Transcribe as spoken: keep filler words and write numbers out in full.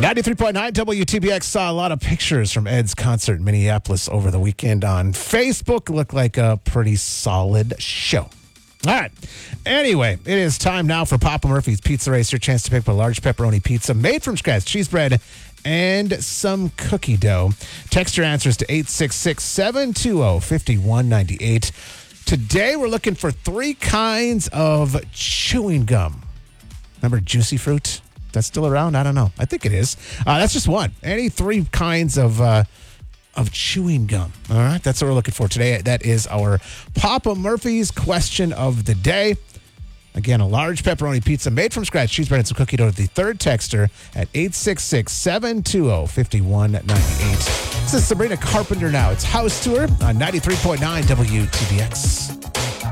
ninety-three point nine W T B X saw a lot of pictures from Ed's concert in Minneapolis over the weekend on Facebook. Looked like a pretty solid show. All right. Anyway, it is time now for Papa Murphy's Pizza Race. Your chance to pick up a large pepperoni pizza made from scratch, cheese bread, and some cookie dough. Text your answers to eight six six, seven two zero, five one nine eight. Today, we're looking for three kinds of chewing gum. Remember Juicy Fruit? That's still around? I don't know. I think it is. Uh, that's just one. Any three kinds of uh, of chewing gum. All right, that's what we're looking for today. That is our Papa Murphy's question of the day. Again, a large pepperoni pizza made from scratch, cheese bread, and some cookie dough. The third texter at eight six six, seven two zero, five one nine eight. This is Sabrina Carpenter now. It's House Tour on ninety-three point nine W T B X.